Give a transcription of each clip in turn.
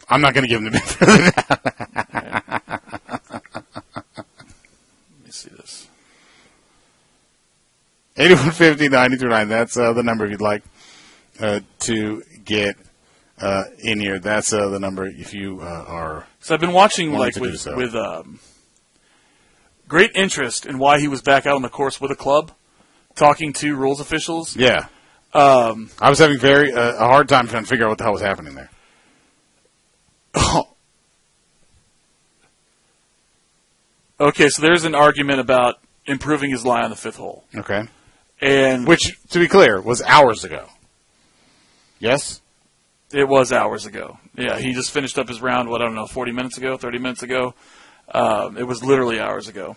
I'm not going to give him the benefit of the doubt. Let me see this. 8150-939. That's the number if you'd like to get in here. That's the number if you are. So I've been watching like with great interest in why he was back out on the course with a club, talking to rules officials. Yeah. I was having a hard time trying to figure out what the hell was happening there. Okay, so there's an argument about improving his lie on the fifth hole. Okay. And which, to be clear, was hours ago. Yes? It was hours ago. Yeah, he just finished up his round, 40 minutes ago, 30 minutes ago. It was literally hours ago.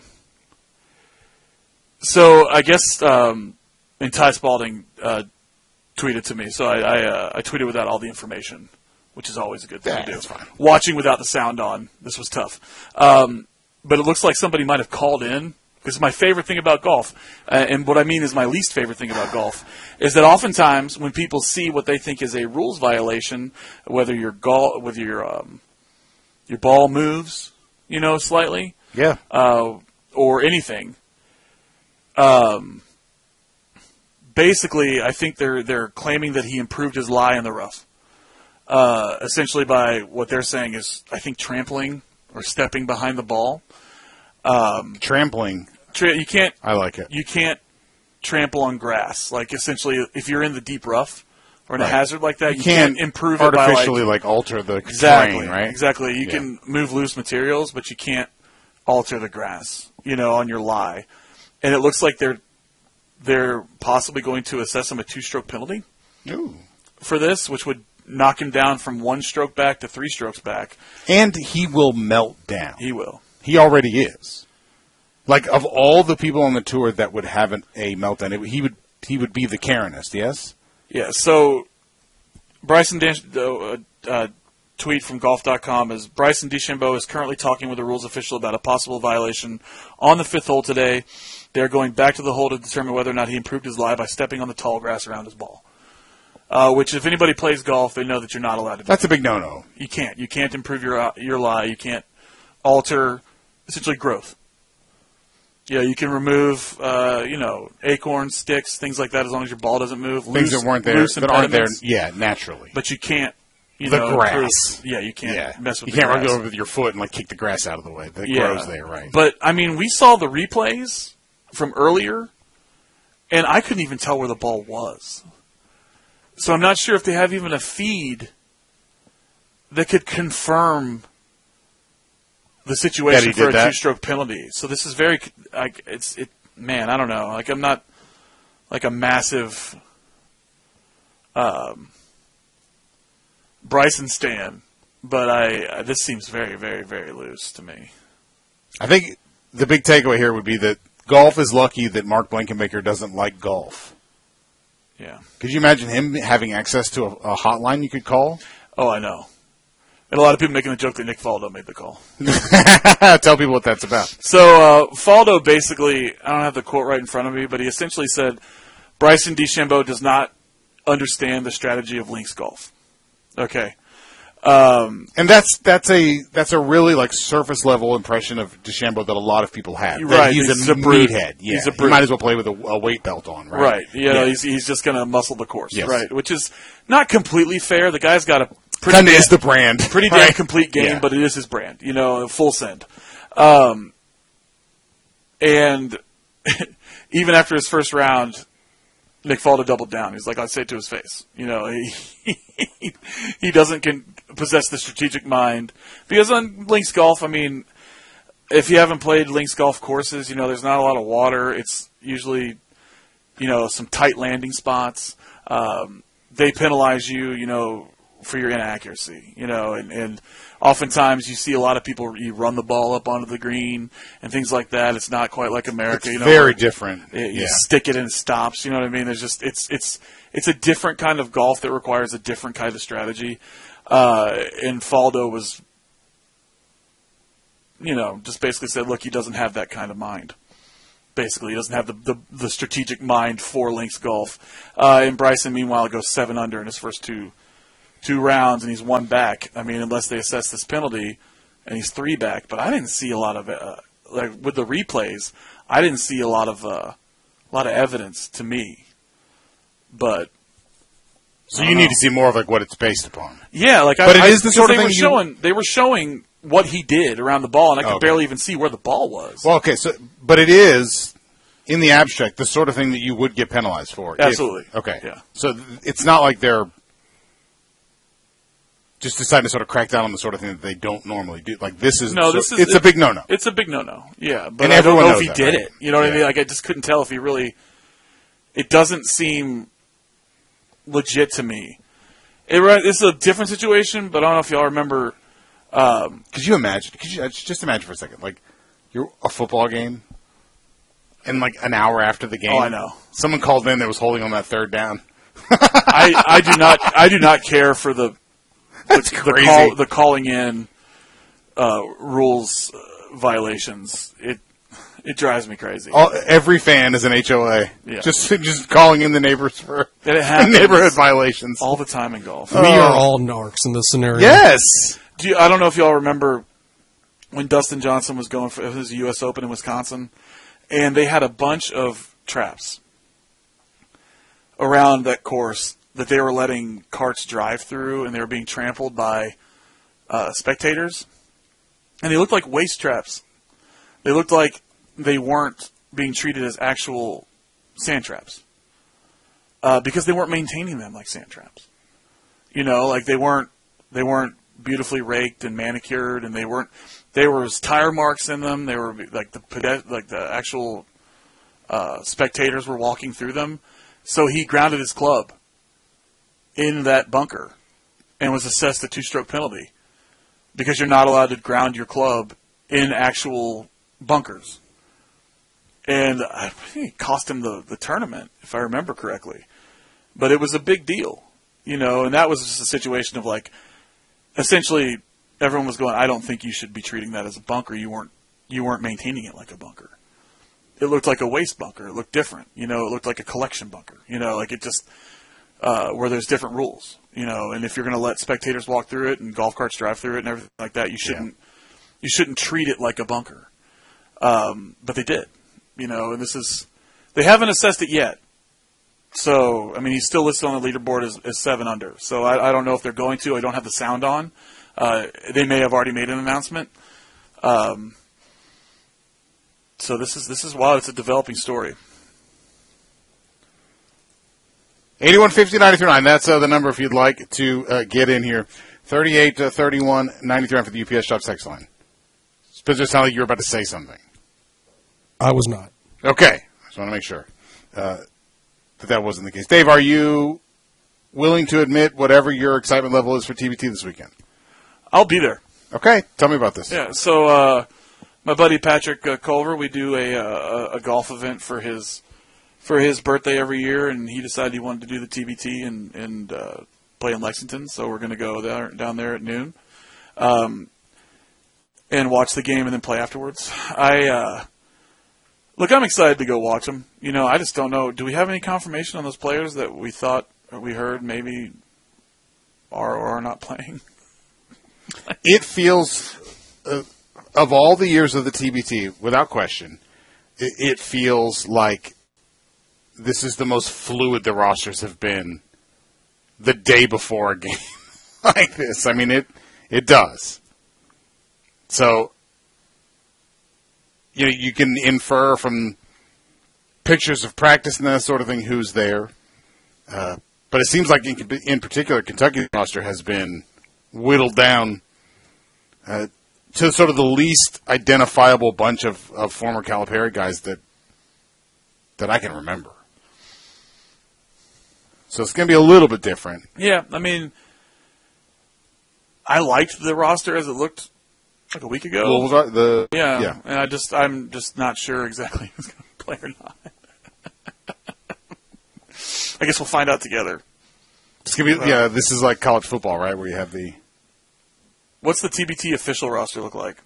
So I guess, and Ty Spalding tweeted to me, so I tweeted without all the information, which is always a good thing to do. That's fine. Watching without the sound on, this was tough. But it looks like somebody might have called in. This is my favorite thing about golf, and what I mean is my least favorite thing about golf, is that oftentimes when people see what they think is a rules violation, whether your ball moves, slightly, yeah, or anything, basically I think they're claiming that he improved his lie in the rough, essentially by what they're saying is I think trampling or stepping behind the ball. Trampling. You can't. I like it. You can't trample on grass. Like essentially, if you're in the deep rough or in a hazard like that, you can't improve artificially it by alter the terrain, right? Exactly. You can move loose materials, but you can't alter the grass. On your lie, and it looks like they're possibly going to assess him a 2-stroke penalty. Ooh. For this, which would knock him down from 1 stroke back to 3 strokes back. And he will melt down. He will. He already is. Like, of all the people on the tour that would have a meltdown, he would be the Karenist, yes? Yeah, so Bryson tweet from golf.com is Bryson DeChambeau is currently talking with a rules official about a possible violation on the 5th hole today. They're going back to the hole to determine whether or not he improved his lie by stepping on the tall grass around his ball. Which, if anybody plays golf, they know that you're not allowed to do. That's a big no-no. You can't. You can't improve your lie. You can't alter, essentially, growth. Yeah, you can remove, acorns, sticks, things like that, as long as your ball doesn't move. Things that weren't there, that aren't there, naturally. But you can't, the grass. You can't mess with the grass. You can't go over with your foot and, kick the grass out of the way. That grows there, right? But, we saw the replays from earlier, and I couldn't even tell where the ball was. So I'm not sure if they have even a feed that could confirm the situation for a 2-stroke penalty. So this is very, I don't know. I'm not a massive Bryson stan, but this seems very, very, very loose to me. I think the big takeaway here would be that golf is lucky that Mark Blankenbaker doesn't like golf. Yeah. Could you imagine him having access to a hotline you could call? Oh, I know. And a lot of people making the joke that Nick Faldo made the call. Tell people what that's about. So Faldo basically, I don't have the quote right in front of me, but he essentially said, Bryson DeChambeau does not understand the strategy of links golf. Okay. And that's a really surface level impression of DeChambeau that a lot of people have. Right. He's a meathead. Yeah. He's a brute. He might as well play with a weight belt on, right? Right. Yeah. He's just going to muscle the course. Yes. Right. Which is not completely fair. The guy's got a kind of is the brand. Pretty damn complete game, but it is his brand. Full send. And even after his first round, Nick Faldo doubled down. He's like, I'd say it to his face. He doesn't possess the strategic mind. Because on links golf, if you haven't played links golf courses, there's not a lot of water. It's usually, some tight landing spots. They penalize you, for your inaccuracy, and oftentimes you see a lot of people, you run the ball up onto the green and things like that. It's not quite like America, it's very different. You stick it and it stops, you know what I mean? There's just, it's a different kind of golf that requires a different kind of strategy. And Faldo was, just basically said, look, he doesn't have that kind of mind. Basically, he doesn't have the strategic mind for links golf. And Bryson, meanwhile, goes 7 under in his first two 2 rounds and he's 1 back. I mean, unless they assess this penalty and he's 3 back. But I didn't see a lot of like with the replays. I didn't see a lot of evidence to me. But so you need to see more of like what it's based upon. Yeah, like but it is the sort of thing they were showing what he did around the ball, and I could barely even see where the ball was. Well, okay, but it is in the abstract the sort of thing that you would get penalized for. Absolutely. Okay. Yeah. So it's not like they're just deciding to sort of crack down on the sort of thing that they don't normally do. Like it's a big no-no. It's a big no-no. Yeah, but and I don't know if he that, did right? it. You know what I mean? Like I just couldn't tell if he really. It doesn't seem legit to me. It's a different situation, but I don't know if y'all remember. Could you imagine? Just imagine for a second, like you're a football game, and like an hour after the game, oh, I know, someone called in that was holding on that 3rd down. I do not care for the calling in rules violations. It drives me crazy. Every fan is an HOA. Yeah. Just calling in the neighbors for neighborhood violations all the time in golf. We are all narcs in this scenario. Yes. I don't know if y'all remember when Dustin Johnson was going for his U.S. Open in Wisconsin, and they had a bunch of traps around that course that they were letting carts drive through, and they were being trampled by spectators. And they looked like waste traps. They looked like they weren't being treated as actual sand traps because they weren't maintaining them like sand traps. You know, like they weren't beautifully raked and manicured, and there was tire marks in them. They were like the actual spectators were walking through them. So he grounded his club in that bunker and was assessed a 2-stroke penalty because you're not allowed to ground your club in actual bunkers. And I think it cost him the tournament, if I remember correctly. But it was a big deal, you know, and that was just a situation of like, essentially everyone was going, I don't think you should be treating that as a bunker. You weren't maintaining it like a bunker. It looked like a waste bunker. It looked different. You know, it looked like a collection bunker. You know, like it just, where there's different rules, you know, and if you're going to let spectators walk through it and golf carts drive through it and everything like that, you shouldn't treat it like a bunker. But they did. You know, and they haven't assessed it yet. So, I mean, he's still listed on the leaderboard as 7 under. So I don't know if they're going to. I don't have the sound on. They may have already made an announcement. So this is wild. It's a developing story. 8150-939. That's the number if you'd like to get in here. 38-31-93 for the UPS Shop text line. Spencer, it sounded like you were about to say something. I was not. Okay. I just want to make sure that wasn't the case. Dave, are you willing to admit whatever your excitement level is for TBT this weekend? I'll be there. Okay. Tell me about this. Yeah. So my buddy Patrick Culver, we do a golf event for his birthday every year, and he decided he wanted to do the TBT and play in Lexington. So we're going to go down there at noon and watch the game and then play afterwards. Look, I'm excited to go watch them. You know, I just don't know. Do we have any confirmation on those players that we thought or we heard maybe are or are not playing? It feels, of all the years of the TBT, without question, it feels like this is the most fluid the rosters have been the day before a game like this. I mean, it does. So, you know, you can infer from pictures of practice and that sort of thing who's there. But it seems like, in particular, Kentucky's roster has been whittled down to sort of the least identifiable bunch of former Calipari guys that I can remember. So it's going to be a little bit different. Yeah, I mean, I liked the roster as it looked like a week ago. Yeah. And I'm just not sure exactly who's going to play or not. I guess we'll find out together. It's gonna be this is like college football, right? Where you have the. What's the TBT official roster look like?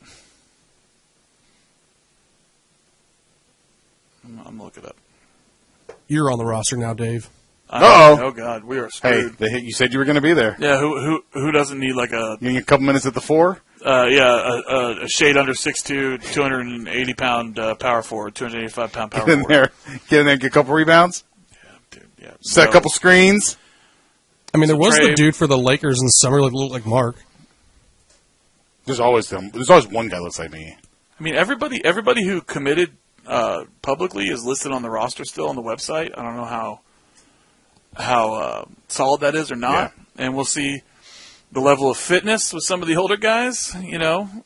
I'm gonna look it up. You're on the roster now, Dave. Uh-oh. Oh God, we are Hey, screwed. you said you were going to be there. Yeah, who doesn't need like a You need a couple minutes at the 4? a shade under 6'2", 280-pound power forward, 285-pound power Get in forward. there, get a couple rebounds, Dude, yeah. set a No. couple screens. I mean, there was Trey- the dude for the Lakers in the summer that looked like Mark. There's always one guy that looks like me. I mean, everybody who committed publicly is listed on the roster still on the website. I don't know how solid that is or not, and we'll see the level of fitness with some of the older guys, and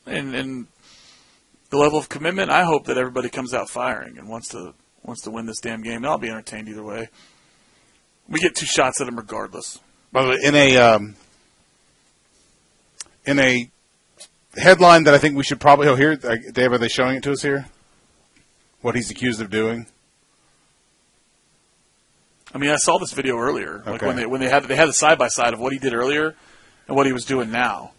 the level of commitment. I hope that everybody comes out firing and wants to win this damn game. And I'll be entertained either way. We get 2 shots at them regardless. By the way, in a headline that I think we should probably hear, Dave, are they showing it to us here? What he's accused of doing? I mean, I saw this video earlier, like Okay. when they had the side by side of what he did earlier and what he was doing now.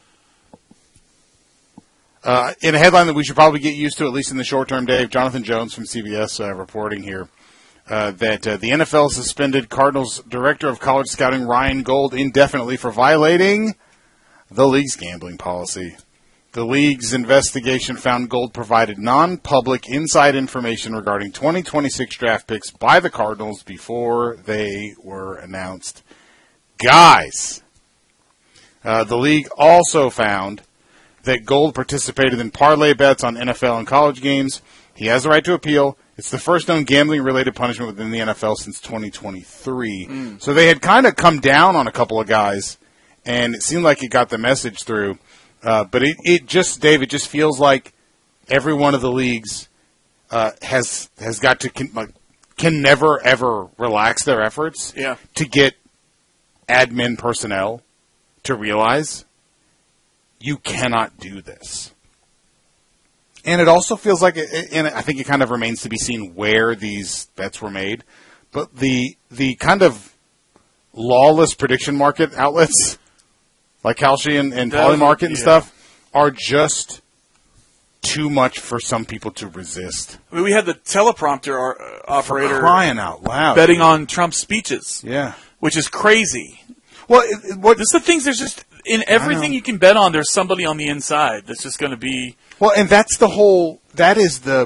In a headline that we should probably get used to, at least in the short term, Dave, Jonathan Jones from CBS reporting here that the NFL suspended Cardinals Director of College Scouting Ryan Gold indefinitely for violating the league's gambling policy. The league's investigation found Gold provided non-public inside information regarding 2026 draft picks by the Cardinals before they were announced. Guys, the league also found that Gold participated in parlay bets on NFL and college games. He has the right to appeal. It's the first known gambling-related punishment within the NFL since 2023. So they had kind of come down on a couple of guys, and it seemed like it got the message through. But it just, Dave, it just feels like every one of the leagues has got to can never ever relax their efforts to get admin personnel to realize you cannot do this. And it also feels like, and I think it kind of remains to be seen where these bets were made, but the kind of lawless prediction market outlets like Kalshi and Polymarket and stuff are just too much for some people to resist. I mean, we had the teleprompter operator Crying out loud. betting on Trump's speeches, Yeah. which is crazy. Well, This is the things. There's just in everything you can bet on. There's somebody on the inside that's just going to be. well, and that's the whole. That is the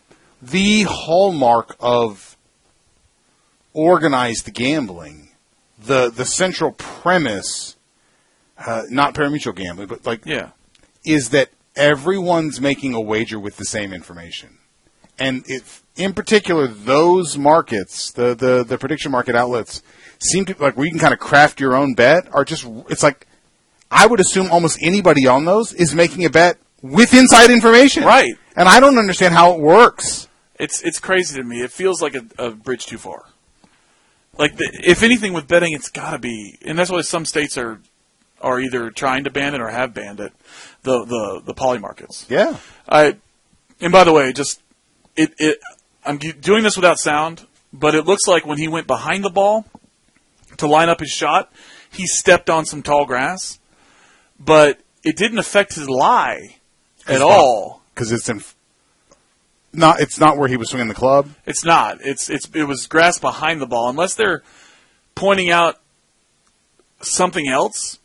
hallmark of organized gambling. The central premise, not parimutuel gambling, but is that everyone's making a wager with the same information, and in particular those markets, the prediction market outlets, seem to like where you can kind of craft your own bet. Are just it's like I would assume almost anybody on those is making a bet with inside information, Right. And I don't understand how it works. It's crazy to me. It feels like a bridge too far. Like if anything with betting, it's got to be, and that's why some states are either trying to ban it or have banned it. The poly markets. Yeah. And by the way, I'm doing this without sound, but it looks like when he went behind the ball to line up his shot, he stepped on some tall grass, but it didn't affect his lie at all. Because it's not where he was swinging the club. It's not. It was grass behind the ball. Unless they're pointing out something else,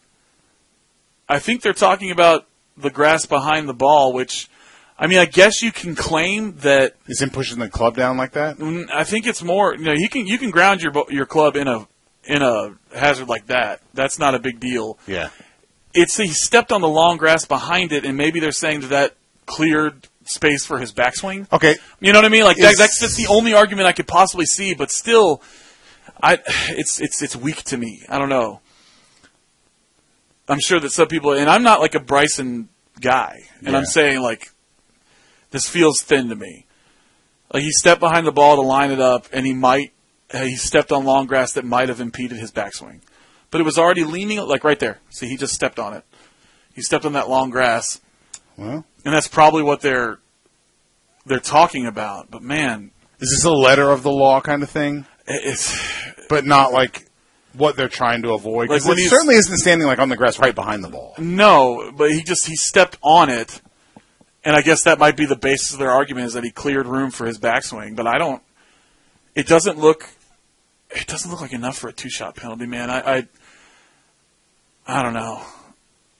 I think they're talking about the grass behind the ball, which, I mean, I guess you can claim that. Is him pushing the club down like that? I think it's more. You can ground your club in a hazard like that. That's not a big deal. Yeah. It's he stepped on the long grass behind it, and maybe they're saying that cleared space for his backswing. Okay. You know what I mean? Like that's just the only argument I could possibly see. But still, it's weak to me. I don't know. I'm sure that some people, and I'm not like a Bryson guy, and I'm saying like this feels thin to me. Like he stepped behind the ball to line it up, and he stepped on long grass that might have impeded his backswing. But it was already leaning, like right there. See, he just stepped on it. He stepped on that long grass. Well, and that's probably what they're talking about. But man, is this a letter of the law kind of thing? But not like what they're trying to avoid. Because Like it certainly isn't standing like on the grass right behind the ball. No, but he stepped on it, and I guess that might be the basis of their argument is that he cleared room for his backswing. But it doesn't look it doesn't look like enough for a 2-shot penalty, man. I don't know.